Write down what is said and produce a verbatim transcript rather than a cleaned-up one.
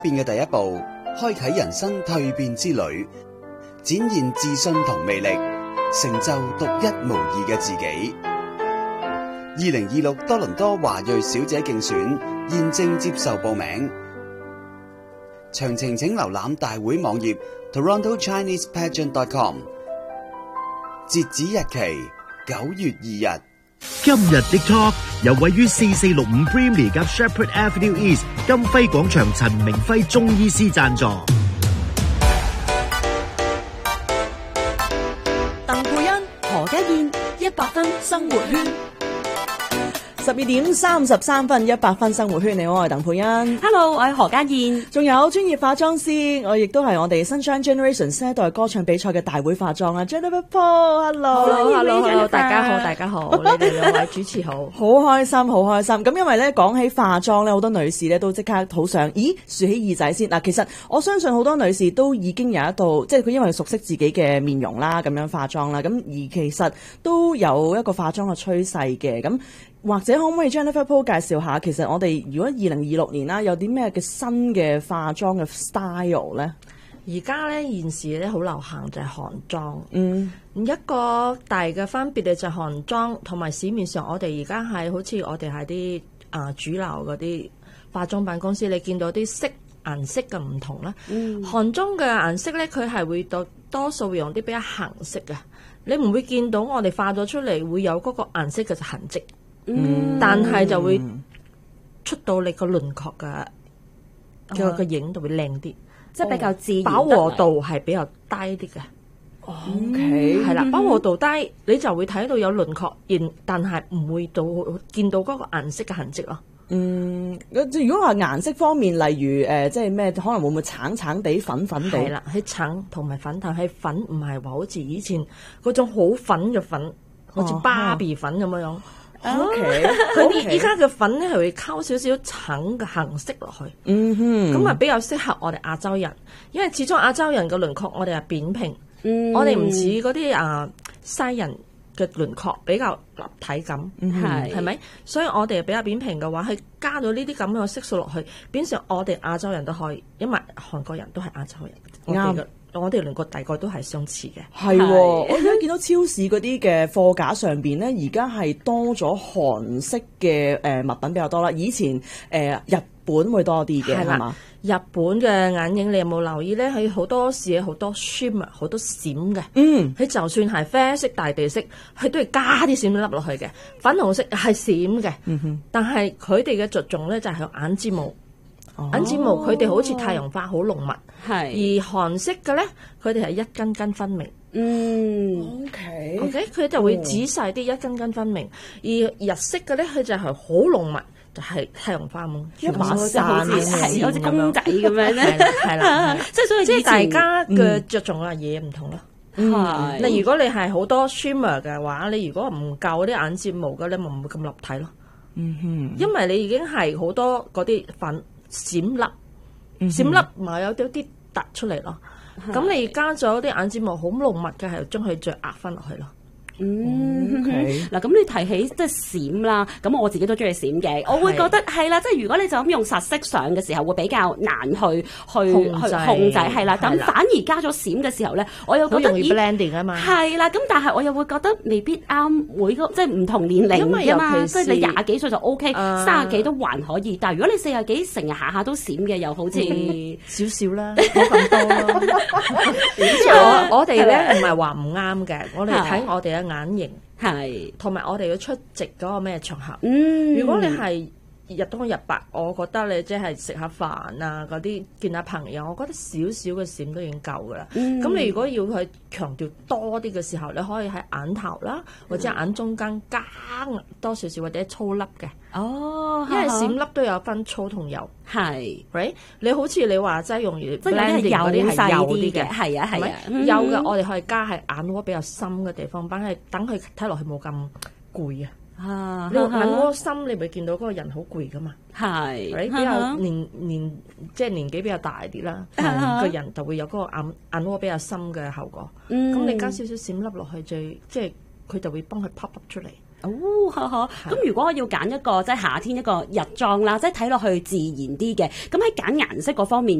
變嘅第一步，開啟人生蛻變之旅，展現自信同魅力，成就獨一無二嘅自己。二零二六多倫多華裔小姐競選現正接受報名，詳情請瀏覽大會網頁 toronto chinese pageant dot com。截止日期九月二日。 今日的 Talk 由位於四四六五 Brimley 及 Shepherd Avenue East 金輝廣場陳明輝中醫師贊助。 鄧佩欣、何家燕，一百分生活圈。十二點三十三分，一百分生活圈，你好，我係鄧佩欣。 Hello，我係何家燕。 仲有專業化妝師，我亦都係我哋 Sunshine Generation 新一代歌唱比賽嘅大會化妝啊 Jennifer Paul。Hello，Hello，Hello， 大家好，大家好，你哋兩位主持好， 好開心，好開心。咁因為咧講起化妝咧，好多女士咧都即刻好想，咦，豎起耳仔先嗱。其實我相信好多女士都已經有一道，即係佢因為熟悉自己嘅面容啦，咁樣化妝啦，咁而其實都有一個化妝嘅趨勢嘅咁。或者可唔可以 Jennifer Paul 介紹下，其實我哋如果二零二六年啦，有啲咩嘅新嘅化妝嘅 style 咧？ 而家咧現時咧好流行就係韓妝， 嗯， 一個大嘅分別咧就係韓妝同埋市面上我哋而家係好似我哋係啲啊主流嗰啲化妝品公司，你見到啲色顏色嘅唔同啦。嗯，韓妝嘅顏色咧，佢係會多多數會用啲比較恆色嘅，你唔會見到我哋化咗出嚟會有嗰個顏色嘅痕跡。嗯，但係就會出到你個輪廓嘅嘅個影就會靚啲， 即係比較自然， 飽和度係比較低啲嘅。 O K， 係啦，飽和度低，你就會睇到有輪廓，然但係唔會到見到嗰個顏色嘅痕跡咯。 嗯，如果話顏色方面，例如誒、呃，即係咩，可能會唔會橙橙地、粉粉地？ 係啦，係橙同埋粉，但係粉唔係話好似以前嗰種好粉嘅粉，好似芭比粉咁樣樣。 O K， 佢依家嘅粉咧係會溝少少橙嘅杏色落去， 嗯哼， 咁啊比較適合我哋亞洲人，因為始終亞洲人嘅輪廓我哋係扁平， 嗯、 我哋唔似嗰啲啊西人嘅輪廓比較立體感，係係咪？所以我哋比較扁平嘅話，係加咗呢啲咁樣嘅色素落去，變成我哋亞洲人都可以，因為韓國人都係亞洲人，啱。我哋兩個大概都係相似嘅， 係喎。我而家見到超市嗰啲嘅貨架上邊咧，而家係多咗韓式嘅誒物品比較多啦。以前誒、呃、日本會多啲嘅，係嘛？ 日本嘅眼影你有冇留意咧？佢好多時好多 shimmer 好多閃嘅， 嗯， 佢就算係啡色、大地色，佢都係加啲閃粒落去嘅。粉紅色係閃嘅，嗯哼，但係佢哋嘅着重咧就係眼睫毛。眼睫毛佢哋好似太陽花好濃密， 係而韓式嘅咧，佢哋係一根根分明。 嗯 ，OK OK， 佢就會仔細啲，一根根分明。而日式嘅咧，佢就係好濃密，就係太陽花咁， 一把傘好似好似公仔咁樣咧， 係啦， 即係所以即係大家嘅着重嘅嘢唔同咯。 係， 你如果你係好多 shimmer 嘅話，你如果唔夠啲眼睫毛嘅，你咪唔會咁立體咯。 嗯哼， 因為你已經係好多嗰啲粉。閃粒，閃粒咪有啲啲突出嚟咯。咁、嗯、你加咗啲眼睫毛好濃密嘅，係將佢再壓翻落去咯。 嗯，嗱咁你提起即係閃啦，咁我自己都中意閃嘅，我會覺得係啦，即係如果你就咁用實色上嘅時候，會比較難去去控去控制係啦。咁反而加咗閃嘅時候咧，我又覺得好容易 blending 啊嘛。 係啦，咁但係我又會覺得未必啱每個即係唔同年齡㗎嘛。即係你廿幾歲就 O K，三十幾都還可以。但係如果你四十幾成日下下都閃嘅，又好似少少啦，冇咁多咯。我我哋咧唔係話唔啱嘅，我哋睇我哋嘅眼型係，同埋我哋要出席嗰個咩場合。嗯，如果你係日當日白，我覺得你即係食下飯啊嗰啲，見下朋友，我覺得少少嘅閃都已經夠噶啦。咁、嗯、你如果要去強調多啲嘅時候，你可以喺眼頭啦，或者眼中間加多少少或者粗粒嘅。哦，因為閃粒都有分粗同幼。係 ，right？ 你好似你話齋容易，即係有啲係幼細啲嘅，係啊係啊。幼嘅我哋可以加喺眼窩比較深嘅地方，等佢等佢睇落去冇咁攰啊。啊！你眼窩深，你咪見到嗰個人好攰噶嘛？係，比較年年即係年紀比較大啲啦，個人就會有嗰個眼眼窩比較深嘅效果。咁你加少少閃粒落去，最即係佢就會幫佢 pop up 出嚟。 哦，呵呵，咁如果我要揀一個即係夏天一個日裝啦，即係睇落去自然啲嘅，咁喺揀顏色嗰方面。